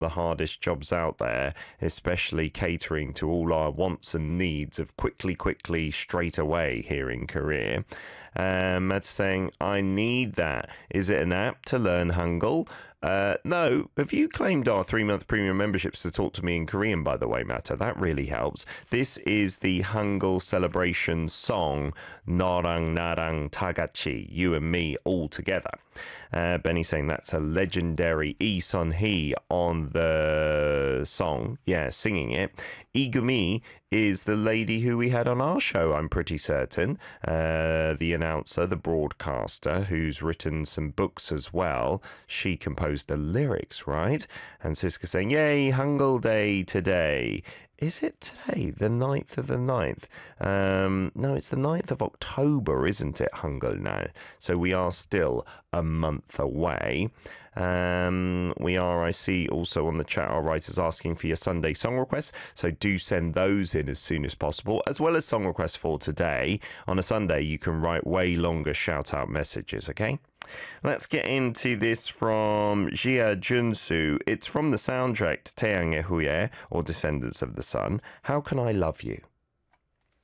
the hardest jobs out there, especially catering to all our wants and needs of quickly, straight away here in Korea. Matt's saying, I need that. Is it an app to learn Hangul? No. Have you claimed our 3-month premium memberships to talk to me in Korean, by the way, Matta? That really helps. This is the Hangul celebration song, 너랑 나랑 다 같이, you and me all together. Benny saying that's a legendary Lee Sun-hee on the song. Yeah, singing it. Igumi is the lady who we had on our show, I'm pretty certain. The announcer, the broadcaster, who's written some books as well. She composed the lyrics, right? And Siska saying, yay, Hangul Day today. Is it today, the 9th of the 9th? No, it's the 9th of October, isn't it, Hangul now? So we are still a month away. We are, I see, also on the chat, our writers asking for your Sunday song requests. So do send those in as soon as possible, as well as song requests for today. On a Sunday, you can write way longer shout-out messages, okay? Let's get into this from Jia Junsu. It's from the soundtrack to Taeyang의 후예, or Descendants of the Sun. How Can I Love You?